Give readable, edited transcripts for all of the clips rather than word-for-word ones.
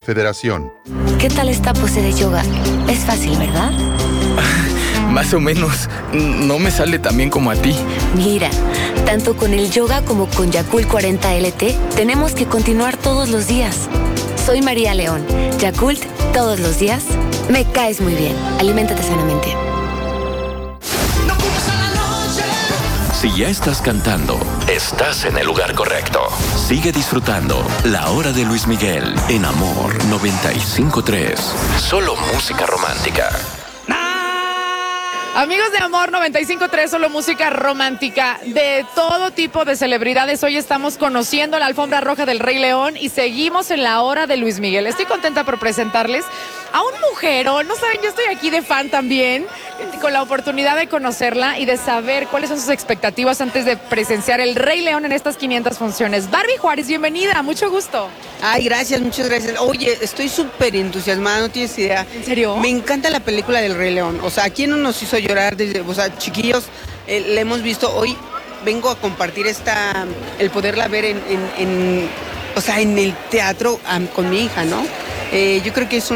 Federación. ¿Qué tal esta pose de yoga? Es fácil, ¿verdad? Más o menos. No me sale tan bien como a ti. Mira, tanto con el yoga como con Yakult 40 LT, tenemos que continuar todos los días. Soy María León. Yakult, todos los días. Me caes muy bien. Aliméntate sanamente. Si ya estás cantando, estás en el lugar correcto. Sigue disfrutando La Hora de Luis Miguel en Amor 95.3. Solo música romántica. Amigos de Amor 95.3, solo música romántica de todo tipo de celebridades. Hoy estamos conociendo la alfombra roja del Rey León y seguimos en La Hora de Luis Miguel. Estoy contenta por presentarles a un mujerón. No saben, yo estoy aquí de fan también, con la oportunidad de conocerla y de saber cuáles son sus expectativas antes de presenciar el Rey León en estas 500 funciones. Barbie Juárez, bienvenida, mucho gusto. Ay, gracias, muchas gracias. Oye, estoy súper entusiasmada, no tienes idea. ¿En serio? Me encanta la película del Rey León. O sea, ¿a quién no nos hizo llorar? O sea, chiquillos, la hemos visto. Hoy vengo a compartir el poderla ver en el teatro con mi hija, ¿no? Yo creo que es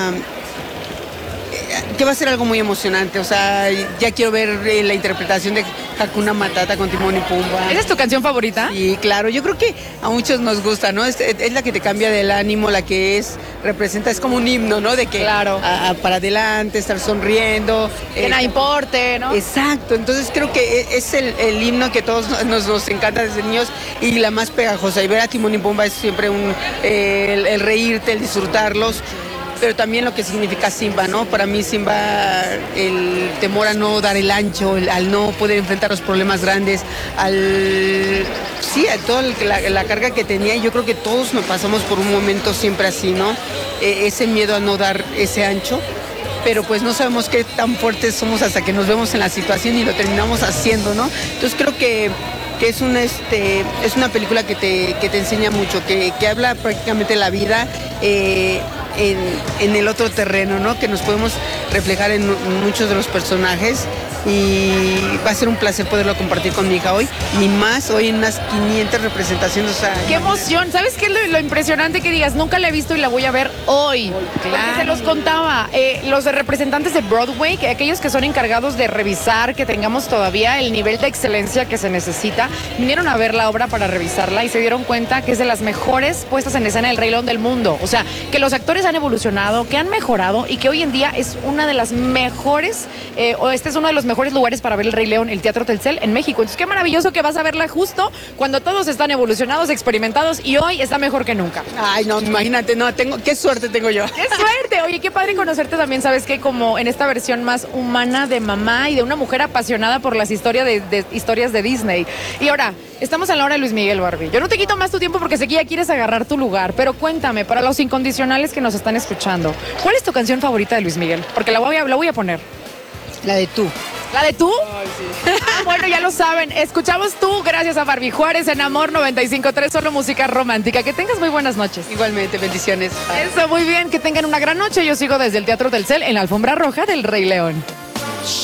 que va a ser algo muy emocionante. O sea, ya quiero ver la interpretación de Hakuna Matata con Timón y Pumba. ¿Esa es tu canción favorita? Sí, claro. Yo creo que a muchos nos gusta, ¿no? Es la que te cambia del ánimo, la que representa, es como un himno, ¿no? De que claro. Para adelante, estar sonriendo. Que nada importe, ¿no? Exacto. Entonces creo que es el himno que todos nos encanta desde niños y la más pegajosa. Y ver a Timón y Pumba es siempre el reírte, el disfrutarlos. Pero también lo que significa Simba, ¿no? Para mí Simba, el temor a no dar el ancho, al no poder enfrentar los problemas grandes, a toda la carga que tenía, y yo creo que todos nos pasamos por un momento siempre así, ¿no? Ese miedo a no dar ese ancho, pero pues no sabemos qué tan fuertes somos hasta que nos vemos en la situación y lo terminamos haciendo, ¿no? Entonces creo que es una película que te enseña mucho, que habla prácticamente de la vida en el otro terreno, ¿no? Que nos podemos reflejar en muchos de los personajes, y va a ser un placer poderlo compartir con mi hija hoy, y más hoy en unas 500 representaciones. O sea, ¡qué emoción! ¿Sabes qué es lo impresionante que digas? Nunca la he visto y la voy a ver hoy. Claro. Porque se los contaba, los representantes de Broadway, aquellos que son encargados de revisar que tengamos todavía el nivel de excelencia que se necesita, vinieron a ver la obra para revisarla y se dieron cuenta que es de las mejores puestas en escena del Rey León del mundo. O sea, que los actores han evolucionado, que han mejorado y que hoy en día es una de las mejores, este es uno de los mejores lugares para ver el Rey León, el Teatro Telcel en México. Entonces, qué maravilloso que vas a verla justo cuando todos están evolucionados, experimentados, y hoy está mejor que nunca. Ay, no, imagínate, qué suerte tengo yo. ¡Qué suerte! Oye, qué padre conocerte también, ¿sabes qué? Como en esta versión más humana de mamá y de una mujer apasionada por las historias de Disney. Y ahora, estamos en La Hora de Luis Miguel, Barbie. Yo no te quito más tu tiempo porque sé que ya quieres agarrar tu lugar, pero cuéntame, para los incondicionales que nos están escuchando, ¿cuál es tu canción favorita de Luis Miguel? Porque la voy a poner. La de Tú. ¿La de Tú? Ay, sí. Bueno, ya lo saben. Escuchamos Tú gracias a Barbie Juárez en Amor 95.3, solo música romántica. Que tengas muy buenas noches. Igualmente, bendiciones. Eso, muy bien. Que tengan una gran noche. Yo sigo desde el Teatro Telcel en la alfombra roja del Rey León.